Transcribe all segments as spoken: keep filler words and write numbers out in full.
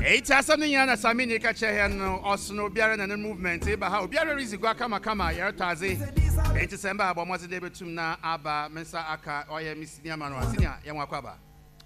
Eight as something yana Samini Kachahan or Snow Biaran and movement, but how Biara is Guacama Kama, Yertazi, eight December, but was the Tumna, Abba, Mensa Aka, or Miss Yaman, or Senior Yamakwaba.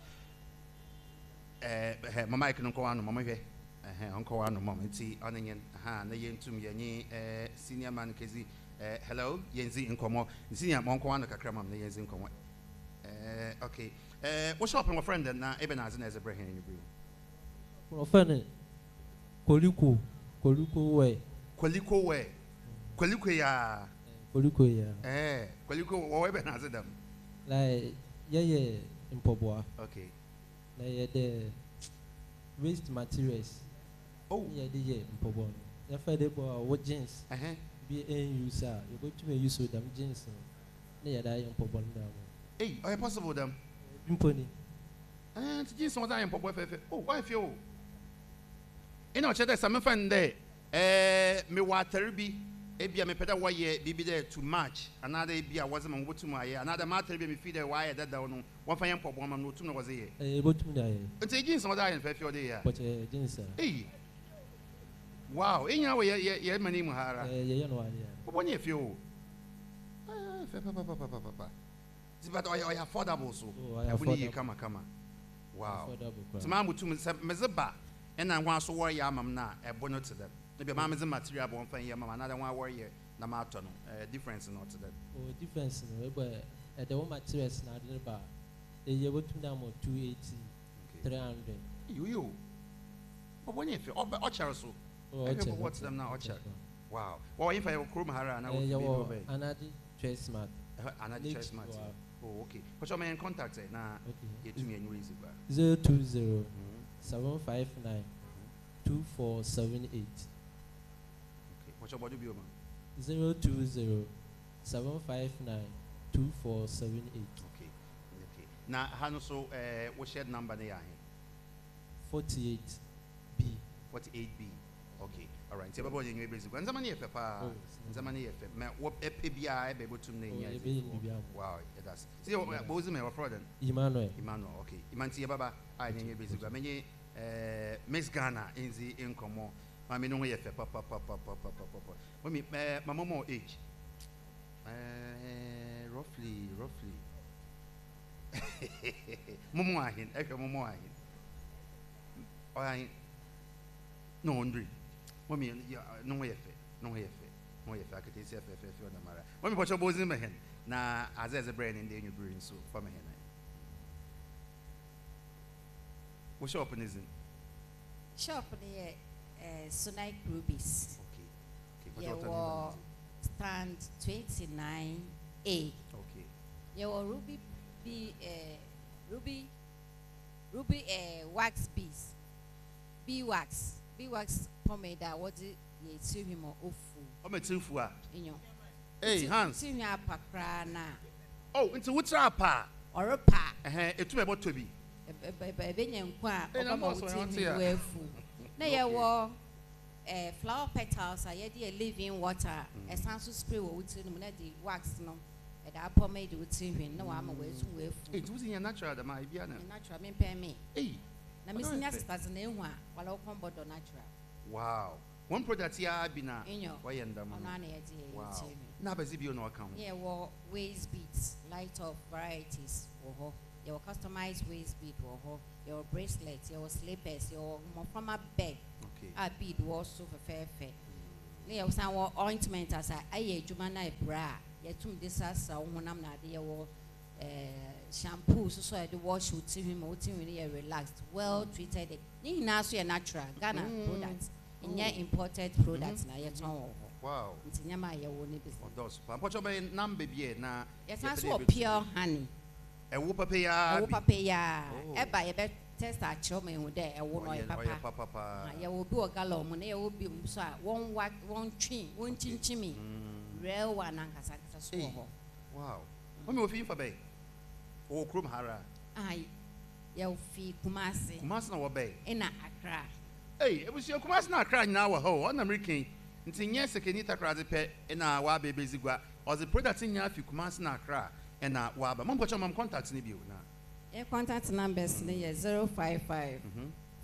Eh, Mamma can go on, Mamma, Uncle on a moment, see, onion, hand, the yen to me, eh, senior man, Kazi, eh, hello, Yenzi in Como, senior Monkoana Kakramam, the Yenzi in Como. Eh, okay, eh, what's up, my friend, and Eben as an as a brain in your brew. Profane Koluku Koluku way Koluku way Koluku ya Koluku ya eh Koluku wa Eben as them like yeah yeah in Poboa. Okay, Like the waste materials. Oh yeah the yeah in Poboa. Yeah for the boy what jeans uh huh be end user you go to me use with them jeans yeah that in Poboa now. Hey, are you possible them Imponi and jeans was I in Poboa oh why feel you know check some fan there eh me water bi ebia me peda wa ye bibi there too much another ebia was am go to my another matter be me feed the wire that down no one fan Poboa man no to no was here eh go to me there it's jeans was I in feel there but eh jeans hey wow enya we ye ye mani mu hara eh yeah no idea what you feel ah fa pa pa pa pa pa but I affordable so I come come wow so ma mutu mezeba and I want so worry am na e bono to them maybe ma meze material bon fan yam another one worry na ma to no difference not to them oh difference no but the one materials na dey ba e ye botum na mo two eighty three hundred you you but when you feel o chare so what's them now o chare wow well if I krom hara na wo be another choice smart another choice smart oh okay what's your main contact na you to me any reason ba zero two zero seven five nine two four seven eight okay what's your body bio man zero two zero seven five nine two four seven eight okay okay now how so uh what shared number there forty-eight B forty-eight B okay all right so baba you know basic nzama na yefe pa nzama na yefe me wo epe bia e be botum na nya wow that's see bozi me fraud Emmanuel Emmanuel okay imanti ye baba I nya basic ba menye eh Miss Ghana inzi inkomo ma me no yefe pa pa pa pa pa pa pa when me mama more age eh roughly roughly momo ahin e hwe momo ahin o ahin no hundred Mommy, no way, no way, no way. I could say, if you're the Mara. Mommy, what your boys in my hand now, as there's a brain in the new brain, so for me. What's your open isn't? Shop near Sunite Rubies. Okay, okay. You stand twenty-nine A. Okay. You were Ruby B, Ruby, Ruby wax bees, bee wax. Be wax pomade that what ye see him or ofu. Oh, me too for. Hey, Hans. See me a pakrana. Oh, into which pa? Or a pa. Eh, it too about to be. A benyan qua, or Nay, I wore a flower petals. I had a living water, a sans spray with the wax no. At our pomade would see him. No, I'm away to wear. It was in a natural, the my piano. Natural, me pay me. Hey. Na missing as a name one while I come but natural. Wow. One product here I've been a why and wow. Now, Bazibio no account. Yeah, well, waist beads, light of varieties, or your customized waist bead, or your bracelets, your slippers, your from a bag. Okay. A bead was so fair fair. There was our ointment as I ate Jumana bra. Yet, to this as one am not there. Shampoo so so I do wash with him or really relaxed, well treated. Ni nasu natural Ghana products. In your imported products na yet on. Wow. It's nyama ya woni business. Those. What you buy number be na. Yes, that's what pure honey. E wo papa ya. E wo papa ya. E ba ye be test a chome hu there e wo no e papa. Papa. Ya wo bi o gallon mu na ya wo bi so a won wa won twi, won chinchimi. Real one ankasa kasa so ho. Wow. What me wo fi fa be? O krom hara. Ai. Ya fi Kumasi. Kumasi na wo be. Ina Accra. Hey, e busi Kumasi na Accra nyina wo ho. On American. Nti nye sekenita Accra de pe ina wa be bezigwa. O the product nya fi Kumasi na Accra ina wa ba. Mo mpocho mam contact ni bi o na. E contact numbers ni zero five five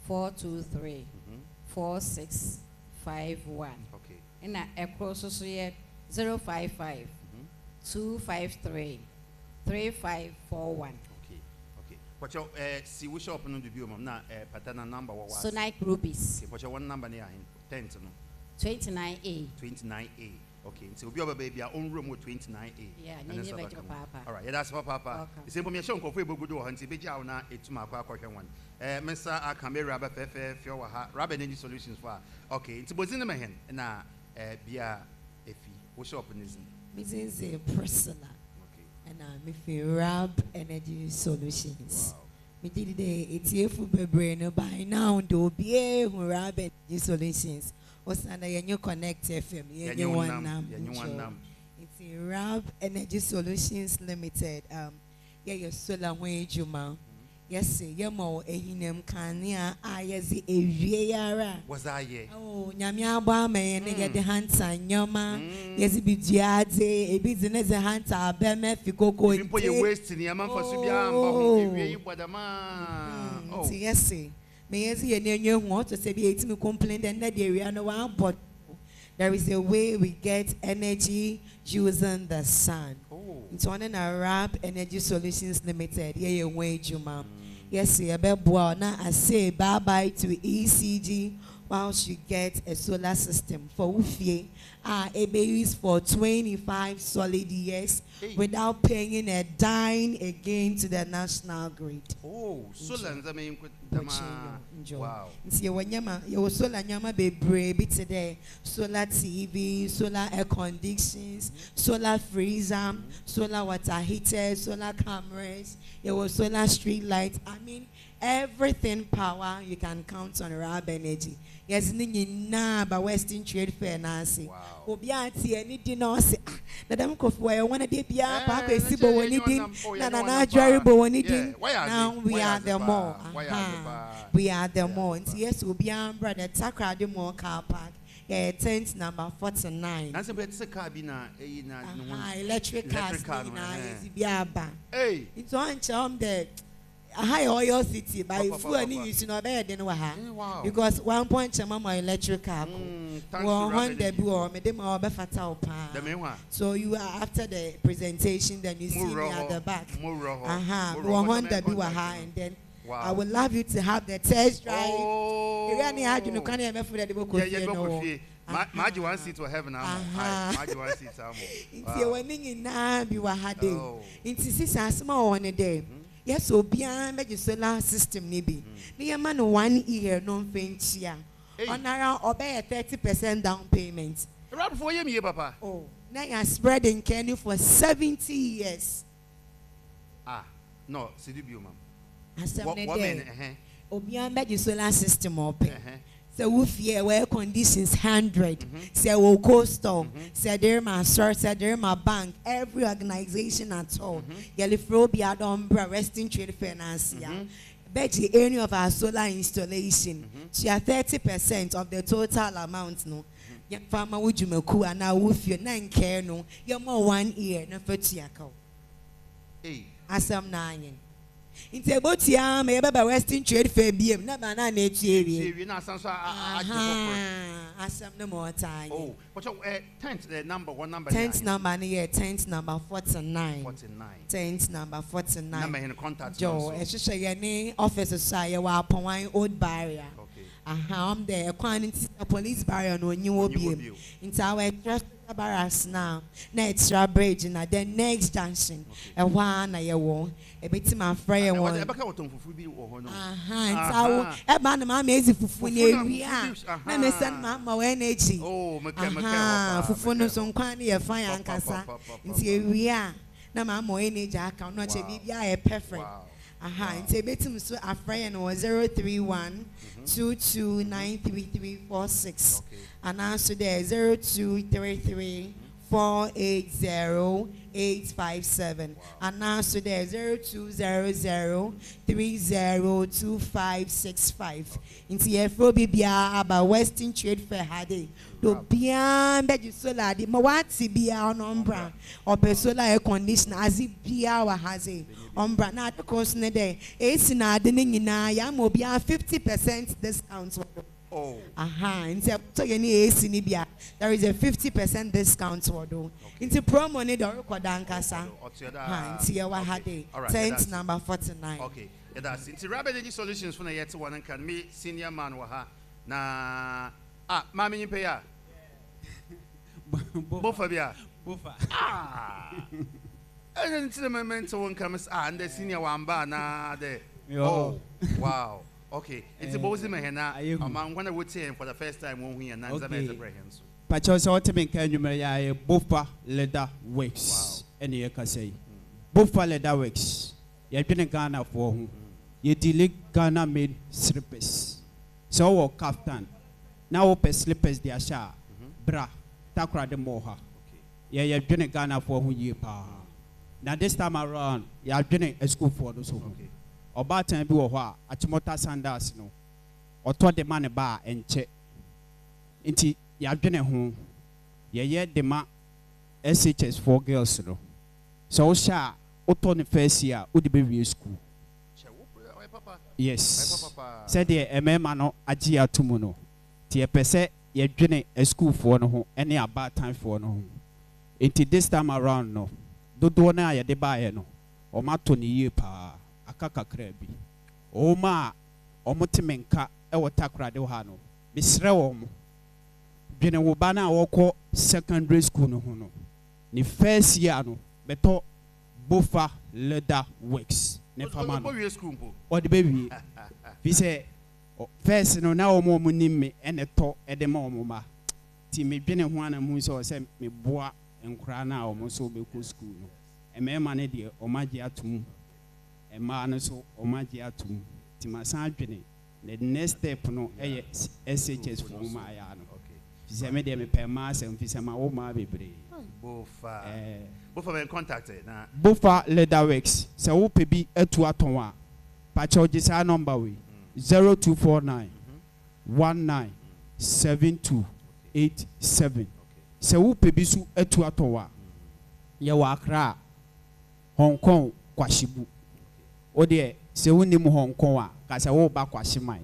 four two three four six five one. Okay. And across also yet zero five five two five three three five four one. Okay. Okay. But your uh, see we shop no do mom na uh, patana number what was? So nine groupies. Okay. But your one number near ten no. twenty-nine A. twenty-nine A. Okay, so we have baby our own room with twenty-nine A. Yeah, and then papa. All right, yeah, that's what papa. The same information go for go do hunting be jaw na etuma kwa kwa one. Eh, Mister Akame Rabba Fefe Fiowa ha Rabba Energy Solutions for. Okay, it's bozin me hen na eh bia efi. Wo shop nizi. Missus Priscilla. Okay. And I'm uh, if Rab Energy Solutions. Wow. Me did the etiefu bebre no by now do be Rab Energy Solutions. Osana yenyo connect F M yenyo one nam yenyo one nam it's Rab Energy Solutions Limited. Um yeah your solar when juma yes yemo ehinem kania ayezi ewie yara was I ye oh nyame aba me ne ye de hanta nyoma yezi biduade ebi de ne ze hanta abeme fikoko ite people you waste ni am for so bia amba ho ewie ibodama oh yes me yes ye nenye hu to say be etimi complain and that area no one but there is a way we get energy using the sun. Oh. It's on an Arab Energy Solutions Limited. Yeah, you wait, Juma. Yes, yeah, but now I say bye bye to E C G whilst you get a solar system for Ufie. Ah, it be used for twenty-five solid years hey. Without paying a dime again to the national grid. Oh, solar I mean wow. See when yama you solar nyama be brave today. Solar T V, solar air conditions, solar freezer, mm-hmm. solar water heaters, solar cameras, you was solar street lights. I mean everything power you can count on Rab Energy. Yes, ninyi na ba Western Trade Fair na se. Obi ati eni di na se. Na dem ko fo e wona de bia pa ko esi bo woni din. Na na na adware bo woni din. Now we are the more. We are the more. Yes, obi am brother Takra de more car park. Yeah, tent number forty-nine. Na se be tse car bi na e na no electric cars na esi bia ba. Hey. It's on charm there. A high oil city by fuel any use no better than waha because one point chama electric car well one debut or me dem or be fatal pa so you are after the presentation then you see me at the back aha one one debut waha and then wow. I would love you to have the test drive you really had you no can you for the book yeah maji one seat to heaven am maji one seat am nti when ni na bi waha dey nti sisa asma on day. Yes, so beyond the solar system, maybe. The man one year non venture on around obey a thirty percent down payment. Around for you, Papa. Oh, now you're spreading Kenny for seventy years. Ah, no, Sidibu, ma'am. As a man, Obian the solar system open. So with your wear conditions hundred, say will coastal, say there my source, say there my bank, every organization at all. Yelifrobia umbrella resting trade finance. Bet you any of our solar installation, she are thirty percent of the total amount no. Farmer would you make and now with your nine care no, you're more one year no for tiako. Hey, as I'm nine. In Tebotia, may be Western Trade Fair B M, never an age area. I some no more time. Oh, but your tenth the number one number. Tenth number near tenth number forty nine. Forty nine. Tenth number forty nine. Number in contact. Joe, especially your name officer say you are upon old barrier. Okay. Aha, I'm there. Quantity a police barrier no new will be. Into our trust barracks now. Next bridge and then next junction. A one I won't. A bit my friend one. Aha, a man, my amazing fufu. We are. Let me send my energy. Oh, aha, fufu some quantity of fire and cassa. Into we are. Now, my more energy. I can not be a perfect. Aha, and say betum so a friend was zero three one two two nine three three four six. And answer there zero two three three four eight zero eight five seven. And now so there zero two zero zero three zero two five six five. Into your phobia about Western Trade Fair hade. Do beyond that you solar the Mawati be our umbra or solar air conditioner as it be our haze. Umbra not the cost ne day. It's in our dinning in a yam will be fifty percent discount. Oh. Aha, into any A C Nibia, there is a fifty percent discount order. Into promo need or Kodankasa. Ha, into your Wahade. Tent number forty-nine. Okay, that's it. Rapid Energy Solutions for the yet one and can me senior man waha. Na ah, Mammy in pay. Bofabia. Bofa. Ah. And then to the moment one comes and the senior one bar na de. Oh, wow. Okay, it's a bossy man. I'm going to say for the first time when we and Nanza Pachos Ottoman can you may I Buffa leather works any you can say Buffa leather works. You didn't Ghana for whom you delete Ghana made slippers. So kaftan now open slippers they are sha bra takra de moha. Yeah, you didn't Ghana for whom you pa. Now this time around you are doing a school for those. Oba time bi wo ho a achimota sandals no oto de ma ne ba enche nti ya dwene ho ye ye de ma S H S for girls no so sha oto ne first year odi be wie school yes said the emema no agi atumu no ti e pese ye dwene a school for no ho ene aba time for no ho nti this time around no dodo na ye de ba ye no o ma to ne yie pa akaka krabi o ma o mutimenka e wotakra de ha no bisre wo mo dwene wo ba na wo secondary school no ho no ni first year no beto Buffa leather works ne fama no o de bewie bi se first no na o mo mo nimme ene to e de ma o mo ma ti me dwene ho ana mu so se me boa enkura na o mo so be ko school no e me ma ne de o ma gi atum e ma no so o ma gi atum ti ma san dwene the next step no e S H S for ma ya no fi se me de me pe ma se fi se ma wo ma bebre Buffa eh Buffa be contacted na Buffa leather works se wo pe bi atu aton a pa charge sa number we zero two four nine one nine seven two eight seven se wo pe bi su atu aton a ye wa Accra Hong Kong Kwashibu o de se woni mu Hong Kong a ka se wo ba Kwashiman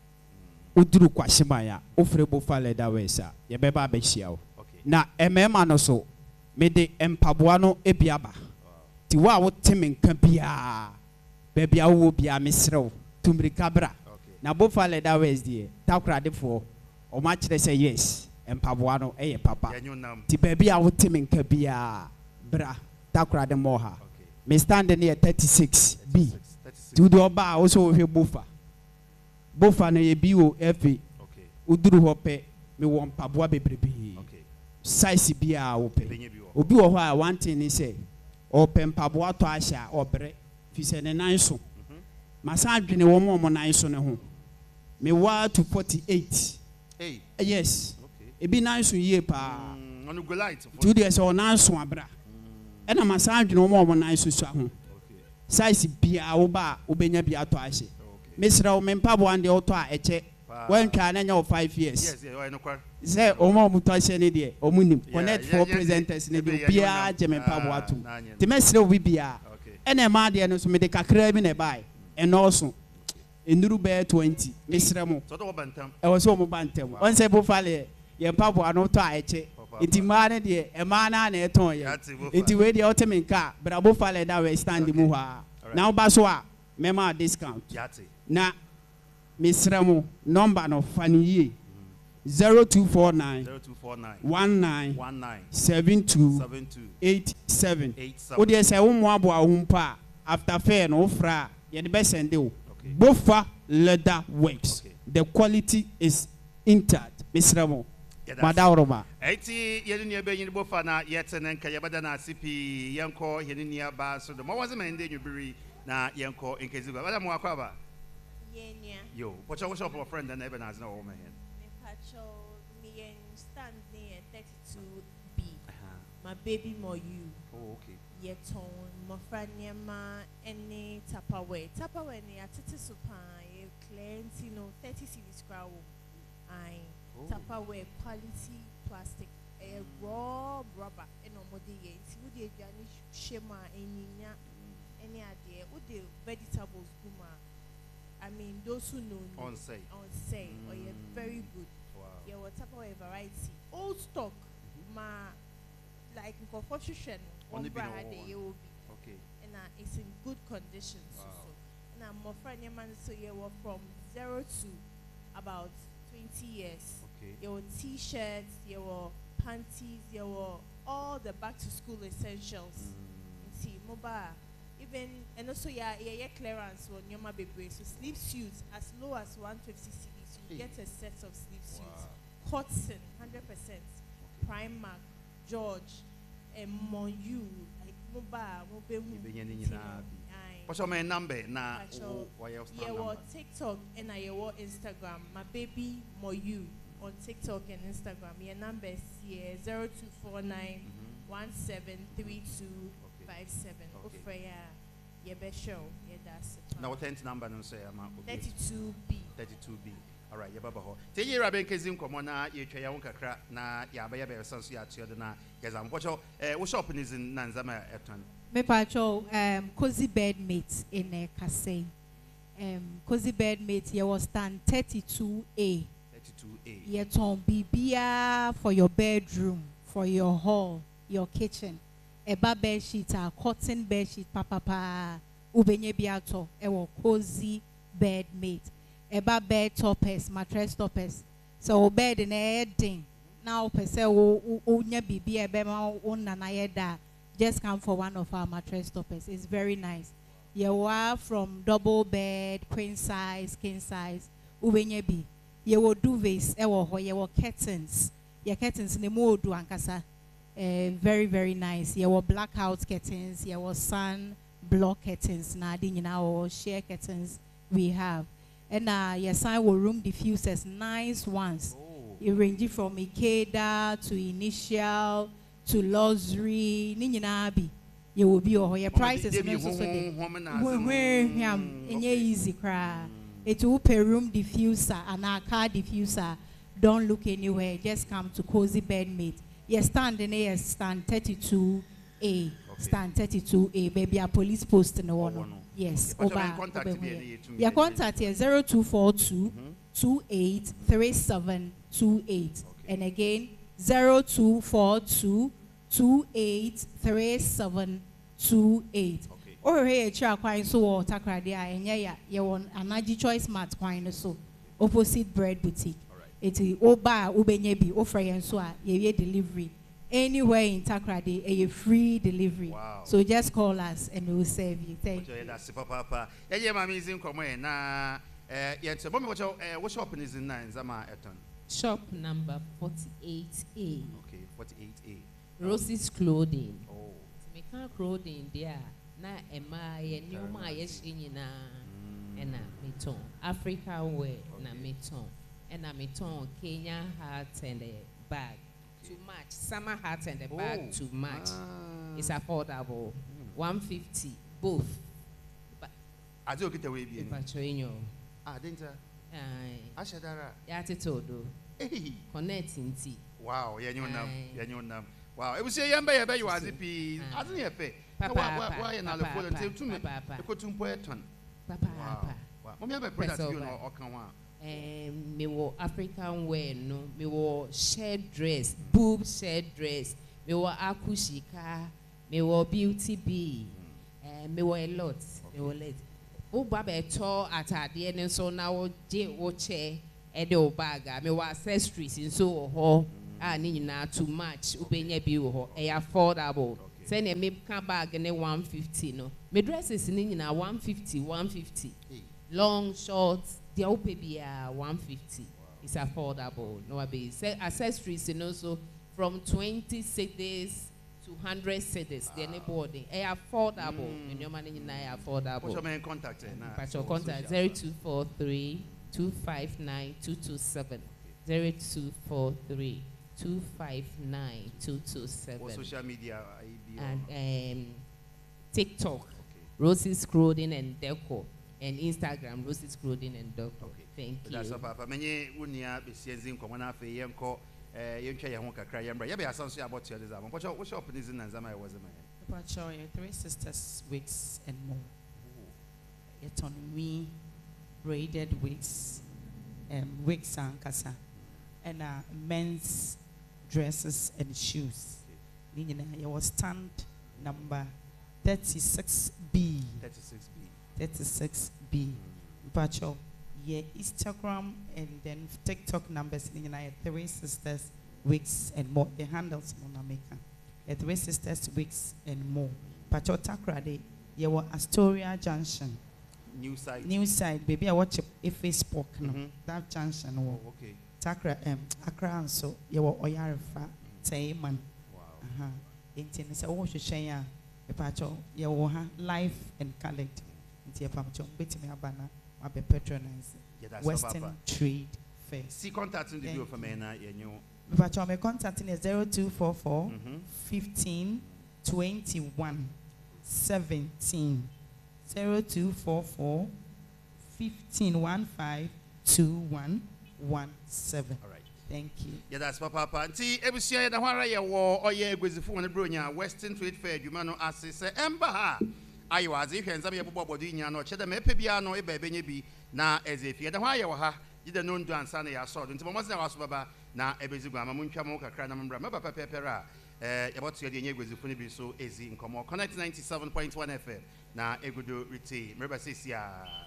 uduru Kwashiman ya ofre Buffa leather works a ye be ba ba hia o na emema no so me de empaboa no ebiaba ti wa wo temenka bia be bia wo bia mesrew tumrika bra na Buffa leather works de takrade fo o ma kire say yes empaboa no eye papa ti be bia wo temenka bia bra takrade moha me stand near thirty-six B to do oba also we Buffa Buffa no ye biwo efe uduru hope me wo empaboa bebrebe size bia wo pe obi wo ho a one thing ni say o pempaboa to ahia obre fi se ne nan so masa adwene wo mo mo nan so ne ho me wa to forty-eight hey yes okay ebi nan so yie pa on go light two days o nan so abra e na masa adwene wo mo mo nan so so ho size bia wo ba obenya bia to ahia mesra wo mempaboa de o to a eche when can anya five years yes yeah no kwar say omo mutashe ne de omunim connect for presenters ne de bia jeme pabo atu ti mesre obi bia ene ma de no so me de kakra bi ne bai eno so enuru be twenty mesre mo so to bantam e wo so mo bantam on say Buffa le ye pabo anu to a eche enti ma ne de e ma na na eton ye enti we de otemenka bra Buffa le da we stand mu ha na oba so a me ma discount na Misramo number no faniye zero two four nine one nine seven two eight seven. O de say wo mo abo ahumpa after fair no fra ye de be send o Buffa leather works the quality is intact Misramo madawroba eti ye ne be yin Buffa na yete ne nka ye bada na sipi yenko ye ne nia ba so do mo waze man de nwubiri na yenko nkezi ba bada mo akwa ba yo, what's your shop of friend and even has no woman? Me pacho me stand near thirty-two B. my baby more you. Oh, okay. Yeton, Mofranyama, any Tupperware. Tupperware, ni atiti supa, ye plenty, no, thirty cedis crowd. I Tupperware quality plastic, a raw rubber, and no more the eight. Would you shema any any idea? Would the vegetables guma? I mean, those who know on say, on say, mm. or you're very good. Wow. Yeah, what Tupperware variety, old stock, mm-hmm. ma like confusion. Only be okay, and uh, it's in good condition. Wow. So, now my friend, your man, so you were from zero to about twenty years. Okay. You were t-shirts, you were panties, you were all the back to school essentials. Mm. See, mobile, even and also yeah, yeah, yeah clearance on your baby. So sleep suits as low as one fifty cedis. You hey. Get a set of sleep suits. Wow. Cotton, hundred percent. Primark, George. And mon you like mobile mobile what's your main number na yeah what TikTok and I your Instagram my baby mo you on TikTok and Instagram your number is here zero two four nine one seven three two five seven okay yeah best show yeah that's it now tenth number no say am thirty-two B thirty-two B. All right, yaba ho. Te yira ben kezin komo na ye twa ya wonkakra na ya ba ya be sanso ya tio de na gezam. Pocho eh wo shop is in Nanzama eton. Me pacho um Cozy Bed Mate in uh, Kasei. Um Cozy Bed Mate ye was stand thirty-two A. thirty-two A. Ye ton bibia for your bedroom, for your hall, your kitchen. Eba bed sheet a cotton bed sheet papa pa ubenye biato e wo Cozy Bed Mate. Eba bed toppers, mattress toppers. So bed in a thing. Now per se o o nya bibi ebe ma o nana yeda. Just come for one of our mattress toppers. It's very nice. You are from double bed, queen size, king size. Ubenye bi. You will duvets, e wo ho, you will curtains. Your curtains ne mo do ankasa. Uh, very very nice. You will blackout curtains. You will sun block curtains. Na di nyina or share curtains we have. And uh, yes, I will room diffusers, nice ones. Oh. It ranges from Ikeda to Initial to Luxury. Nininabi, you will be or your prices. Easy cry. It will pay room diffuser and our car diffuser. Don't look anywhere. Just come to Cozy Bed Mate. Yes, stand in here. Stand thirty-two A. Stand thirty-two A. Baby, a police post in the one. Yes, okay. Oba, contact Oba, your contact here zero two four two two eight three seven two eight, and again zero two four two two eight three seven two eight. Or here, child quine so or takradia and yeah, you want Anaji Choice Mart quine so opposite Bread Boutique. It's Oba Ubenyebi offer and so ye delivery. Anywhere in Takrady, a free delivery. Wow. So just call us and we will save you. Thank you. That's papa. Yeah, yeah, my amazing comment. Na, eh, yeah. So, what what shop is in Nanzama Eton? Shop number forty-eight A. Okay, forty-eight A. Roses Clothing. Oh. Me can clothing there. Na Emma, ye new ma yes na, ena meton. African wear na meton. Ena meton Kenya hat and a bag. Too much. Summer hat and the bag oh. Too much. Ah. It's affordable. Mm. one fifty both. But I don't get away with it. Ah, didn't I? Ashadara. Yatitodo. Hey. Connecting tea. Wow, yeah, you know, yeah, you know. Wow, it was a young baby, you are the pea. I didn't have pay. Papa, why another foot until two minutes? I put two point ton. Papa, papa. What have a product you know, or come on? Um, me wo African wear no, me wo shirt dress, boob shirt dress, me wo akushika, me wo beauty bee, uh, me wo a lot, me wo let. O baba to atade ne so na wo je wo che e de o baga, me wo accessories nso wo ho, ah ni nyina too much, ubenya bi wo ho, e affordable. Say ne me can bag ne one fifty no. Me dresses ni nyina one fifty, one fifty. Long, shorts. The O P B are one fifty. Wow. It's affordable. No abi. Accessories and also from twenty cedis to one hundred cedis. The anybody. They affordable. And your money is affordable. What's your main contact? What's your contact? Zero two four three two five nine two two seven. Zero two four three two five nine two two seven. Or social media, and um, TikTok, okay. Rosie's Clothing and Deco, and Instagram, Rosie's Clothing and Deco. Okay. Thank you. That's Papa. Many unia besienzin komana fe yenko eh yentwa ye ho kakra yembra. Ye be asanso ya botio this am. What what shop is in Nzama was am. Papa Choy, Three Sisters wigs and more. It's on me braided wigs, um, wigs and kasa, and uh, men's dresses and shoes. You was stand number thirty-six B. thirty-six B. thirty-six B. Papa yeah, Instagram and then TikTok numbers in United Three Sisters wigs and more. The handles on America. Three Sisters wigs and more. Pacho Takrade, you were Astoria Junction. New side. New side, baby. I watch a Facebook. No, mm-hmm. That junction. Oh, okay. Takra, um, Accra, and so you were Oyarifa, Tayman. Wow. Uh huh. Intin is a wash share. A pacho, you were life and colored. Intia Pacho, wait me a banner. I be patronize Western Trade Fair. See, contacting the video for me now. You know, but my contacting is zero two four four fifteen twenty one seventeen zero two four four fifteen one five two one one seven. All right. Thank you. Yeah, that's Papa. Auntie, every year the one right war or yeah, with the phone and bronya Western Trade Fair. You man no assess Ember. I was if and some body in no cheddar me pebiano, a baby be na as if you had a wire ha, you don't know to answer your sword into most of us baba na a busy grammar munchamoka cranam brama pepera. Eh, about your year with the funny be so easy in Como Connect ninety seven point one F M. Na a good rete, remember Sisia.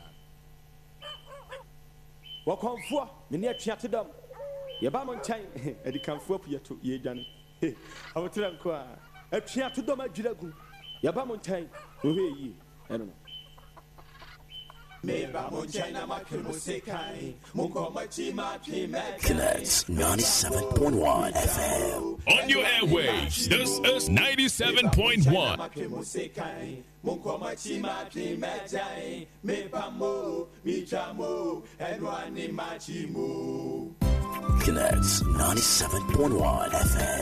What come for? Many chat to them. Your bam time, and you can flip you to ye, Johnny. I will tell them, a chat to them at Jilago. Your bam time. Who hear ye? I don't know. Connects ninety-seven point one F M. On your airwaves, this is ninety-seven point one. Connects ninety-seven point one F M.